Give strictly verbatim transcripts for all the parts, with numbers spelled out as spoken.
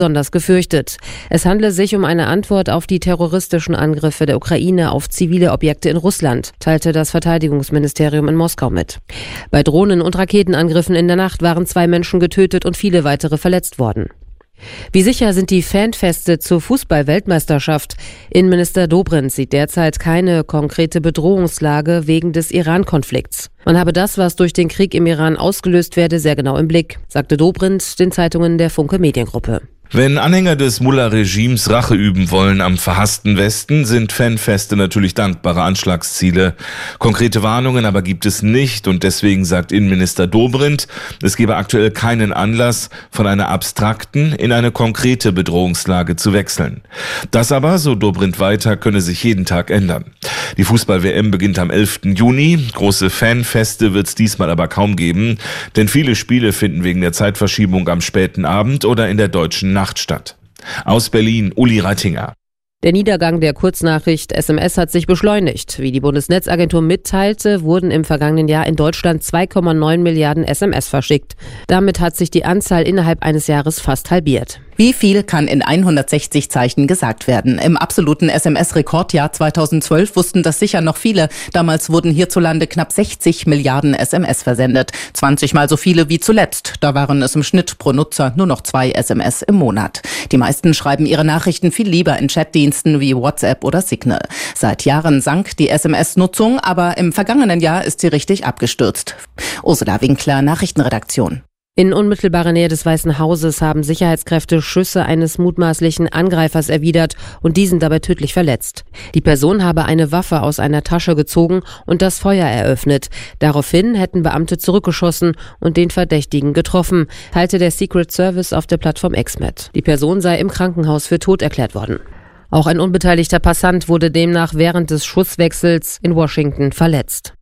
besonders gefürchtet. Es handle sich um eine Antwort auf die terroristischen Angriffe der Ukraine auf zivile Objekte in Russland, teilte das Verteidigungsministerium in Moskau mit. Bei Drohnen- und Raketenangriffen in der Nacht waren zwei Menschen getötet und viele weitere verletzt worden. Wie sicher sind die Fanfeste zur Fußball-Weltmeisterschaft? Innenminister Dobrindt sieht derzeit keine konkrete Bedrohungslage wegen des Iran-Konflikts. Man habe das, was durch den Krieg im Iran ausgelöst werde, sehr genau im Blick, sagte Dobrindt den Zeitungen der Funke Mediengruppe. Wenn Anhänger des Mullah-Regimes Rache üben wollen am verhassten Westen, sind Fanfeste natürlich dankbare Anschlagsziele. Konkrete Warnungen aber gibt es nicht und deswegen sagt Innenminister Dobrindt, es gebe aktuell keinen Anlass, von einer abstrakten in eine konkrete Bedrohungslage zu wechseln. Das aber, so Dobrindt weiter, könne sich jeden Tag ändern. Die Fußball-W M beginnt am elften Juni. Große Fanfeste wird es diesmal aber kaum geben, denn viele Spiele finden wegen der Zeitverschiebung am späten Abend oder in der deutschen Nacht statt. Aus Berlin, Uli Reitinger. Der Niedergang der Kurznachricht S M S hat sich beschleunigt. Wie die Bundesnetzagentur mitteilte, wurden im vergangenen Jahr in Deutschland zwei Komma neun Milliarden S M S verschickt. Damit hat sich die Anzahl innerhalb eines Jahres fast halbiert. Wie viel kann in hundertsechzig Zeichen gesagt werden? Im absoluten S M S-Rekordjahr zweitausendzwölf wussten das sicher noch viele. Damals wurden hierzulande knapp sechzig Milliarden S M S versendet. zwanzig Mal so viele wie zuletzt. Da waren es im Schnitt pro Nutzer nur noch zwei S M S im Monat. Die meisten schreiben ihre Nachrichten viel lieber in Chatdiensten wie WhatsApp oder Signal. Seit Jahren sank die S M S-Nutzung, aber im vergangenen Jahr ist sie richtig abgestürzt. Ursula Winkler, Nachrichtenredaktion. In unmittelbarer Nähe des Weißen Hauses haben Sicherheitskräfte Schüsse eines mutmaßlichen Angreifers erwidert und diesen dabei tödlich verletzt. Die Person habe eine Waffe aus einer Tasche gezogen und das Feuer eröffnet. Daraufhin hätten Beamte zurückgeschossen und den Verdächtigen getroffen, teilte der Secret Service auf der Plattform X mit. Die Person sei im Krankenhaus für tot erklärt worden. Auch ein unbeteiligter Passant wurde demnach während des Schusswechsels in Washington verletzt.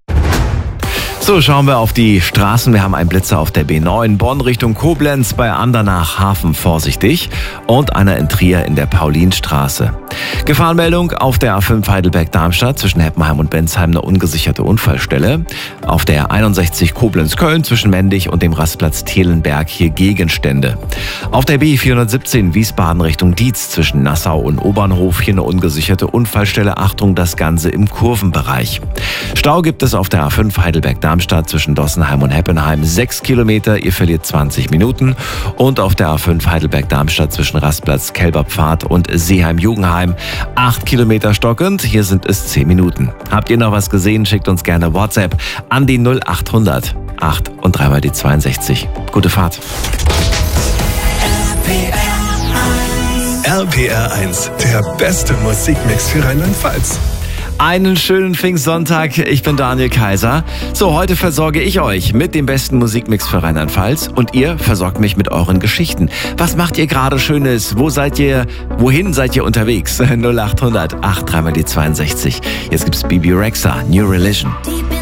So, schauen wir auf die Straßen. Wir haben einen Blitzer auf der B neun, Bonn Richtung Koblenz, bei Andernach Hafen vorsichtig und einer in Trier in der Paulinstraße. Gefahrenmeldung auf der A fünf Heidelberg-Darmstadt zwischen Heppenheim und Bensheim, eine ungesicherte Unfallstelle. Auf der einundsechzig Koblenz-Köln zwischen Mendig und dem Rastplatz Thelenberg hier Gegenstände. Auf der B vierhundertsiebzehn Wiesbaden Richtung Dietz zwischen Nassau und Obernhof hier eine ungesicherte Unfallstelle. Achtung, das Ganze im Kurvenbereich. Stau gibt es auf der A fünf Heidelberg-Darmstadt zwischen Dossenheim und Heppenheim sechs Kilometer, ihr verliert zwanzig Minuten. Und auf der A fünf Heidelberg-Darmstadt zwischen Rastplatz Kelberpfad und Seeheim-Jugendheim acht Kilometer stockend, hier sind es zehn Minuten. Habt ihr noch was gesehen, schickt uns gerne WhatsApp an die null achthundert acht und dreimal die zweiundsechzig. Gute Fahrt. R P R eins, der beste Musikmix für Rheinland-Pfalz. Einen schönen Pfingstsonntag, ich bin Daniel Kaiser. So, heute versorge ich euch mit dem besten Musikmix für Rheinland-Pfalz und ihr versorgt mich mit euren Geschichten. Was macht ihr gerade Schönes? Wo seid ihr? Wohin seid ihr unterwegs? null achthundert acht dreimal die zweiundsechzig. Jetzt gibt's Bibi Rexha, New Religion.